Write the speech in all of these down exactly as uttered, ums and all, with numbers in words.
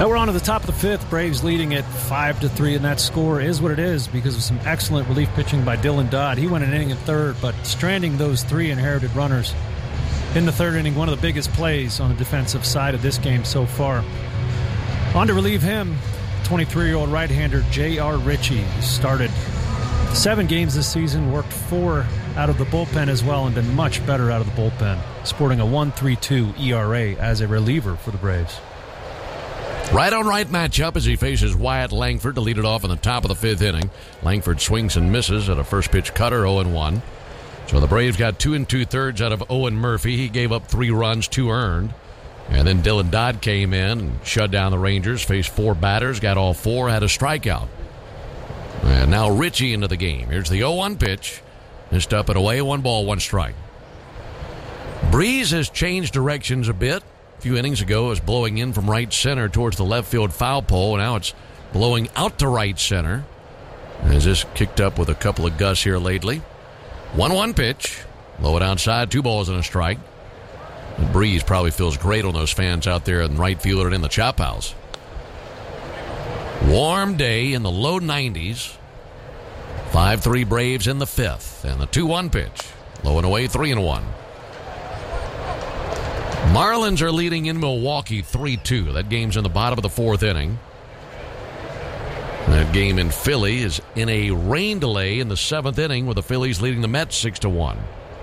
Now we're on to the top of the fifth. Braves leading at five to three, and that score is what it is because of some excellent relief pitching by Dylan Dodd. He went an inning in third, but stranding those three inherited runners in the third inning, one of the biggest plays on the defensive side of this game so far. On to relieve him, twenty-three-year-old right-hander J R. Ritchie. Started seven games this season, worked four out of the bullpen as well, and been much better out of the bullpen, sporting a one point three two E R A as a reliever for the Braves. Right-on-right matchup as he faces Wyatt Langford to lead it off in the top of the fifth inning. Langford swings and misses at a first-pitch cutter, oh and one. So the Braves got two and two-thirds out of Owen Murphy. He gave up three runs, two earned. And then Dylan Dodd came in and shut down the Rangers, faced four batters, got all four, had a strikeout. And now Ritchie into the game. Here's the oh one pitch. Missed up and away, one ball, one strike. Breeze has changed directions a bit. A few innings ago, it was blowing in from right center towards the left field foul pole. Now it's blowing out to right center. As this kicked up with a couple of gusts here lately. one one pitch. Low it outside, two balls and a strike. The breeze probably feels great on those fans out there in right field and in the chop house. Warm day in the low nineties. five three Braves in the fifth. And the two one pitch. Low and away, three and one. Marlins are leading in Milwaukee three two. That game's in the bottom of the fourth inning. That game in Philly is in a rain delay in the seventh inning with the Phillies leading the Mets six to one.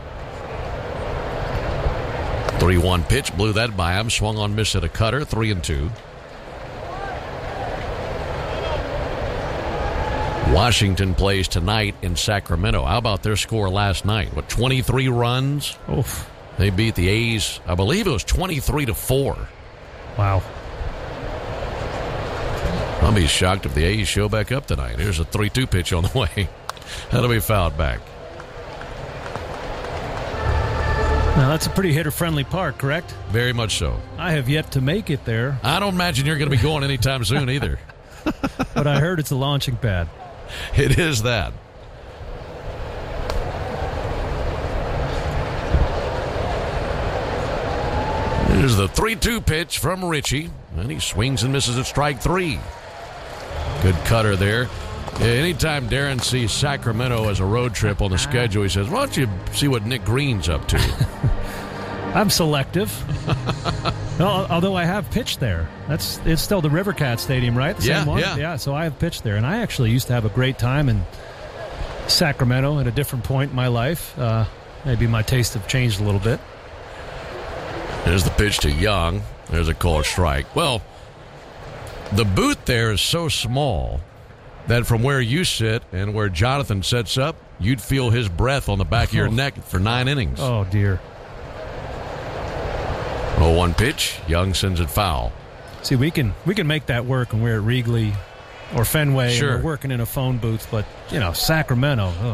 three one pitch, blew that by him, swung on, miss at a cutter, three and two. Washington plays tonight in Sacramento. How about their score last night? What, twenty-three runs? Oof. They beat the A's, I believe it was twenty-three to four. Wow. I'll be shocked if the A's show back up tonight. Here's a three two pitch on the way. That'll be fouled back. Now, that's a pretty hitter-friendly park, correct? Very much so. I have yet to make it there. I don't imagine you're going to be going anytime soon either. But I heard it's a launching pad. It is that. Here's the three two pitch from Ritchie. And he swings and misses at strike three. Good cutter there. Anytime Darren sees Sacramento as a road trip on the schedule, he says, why don't you see what Nick Green's up to? I'm selective. Well, although I have pitched there. That's It's still the Rivercat Stadium, right? The yeah, same one? yeah. Yeah, so I have pitched there. And I actually used to have a great time in Sacramento at a different point in my life. Uh, maybe my tastes have changed a little bit. There's the pitch to Young. There's a called strike. Well, the booth there is so small that from where you sit and where Jonathan sets up, you'd feel his breath on the back of your oh. neck for nine innings. Oh, dear. oh one pitch. Young sends it foul. See, we can we can make that work when we're at Wrigley or Fenway Sure. and we're working in a phone booth, but, you know, Sacramento, oh.